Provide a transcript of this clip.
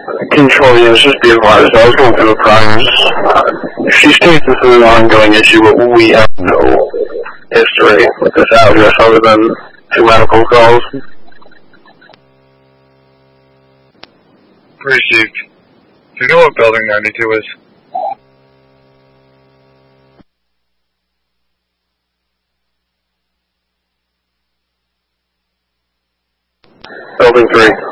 Control units, just be advised, I was going through the priors. She states this is an ongoing issue, but we have no history with this address other than 2 medical calls. Received. Do you know what building 92 is? Building 3.